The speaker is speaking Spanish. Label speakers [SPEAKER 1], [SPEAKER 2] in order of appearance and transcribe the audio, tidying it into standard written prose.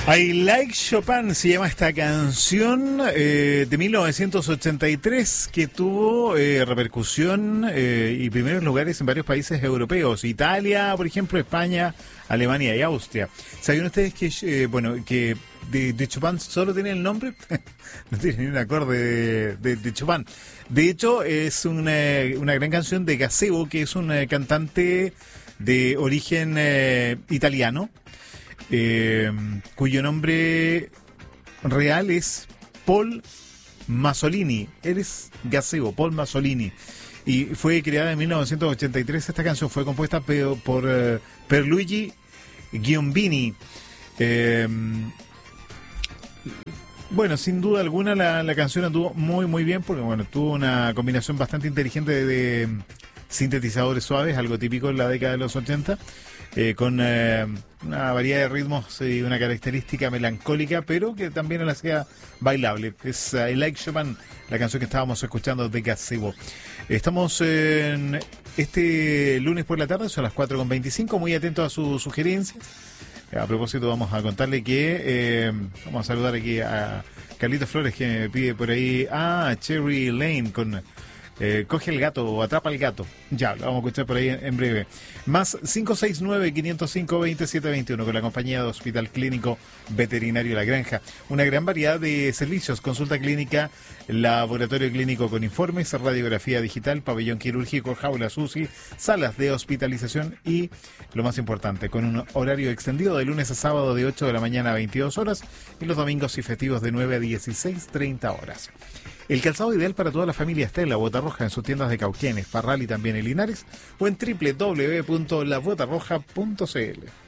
[SPEAKER 1] I Like Chopin se llama esta canción de 1983 que tuvo repercusión y primeros lugares en varios países europeos. Italia, por ejemplo, España, Alemania y Austria. ¿Sabían ustedes que, que de Chopin solo tiene el nombre? No tiene ni un acorde de Chopin. De hecho, es una gran canción de Gazebo, que es un cantante de origen italiano, cuyo nombre real es Paul Masolini. Él es Gazebo, Paul Masolini. Y fue creada en 1983. Esta canción fue compuesta por Pierluigi Giombini. Bueno, sin duda alguna la canción anduvo muy bien, porque tuvo una combinación bastante inteligente de sintetizadores suaves, algo típico en la década de los 80, con una variedad de ritmos y una característica melancólica, pero que también la hacía bailable. Es I Like Chopin, la canción que estábamos escuchando de Gazebo. Estamos en este lunes por la tarde, son las 4:25, muy atentos a sus sugerencias. A propósito, vamos a contarle que vamos a saludar aquí a Carlitos Flores, que me pide por ahí Cherry Lane con Coge el gato o Atrapa el gato. Ya, lo vamos a escuchar por ahí en breve. Más 569-505-2721 con la compañía de Hospital Clínico Veterinario La Granja. Una gran variedad de servicios: consulta clínica, laboratorio clínico con informes, radiografía digital, pabellón quirúrgico, jaulas UCI, salas de hospitalización y, lo más importante, con un horario extendido de lunes a sábado de 8 de la mañana a 22 horas y los domingos y festivos de 9 a 16:30 horas. El calzado ideal para toda la familia está en La Bota Roja, en sus tiendas de Cauquenes, Parral y también en Linares, o en www.labotarroja.cl.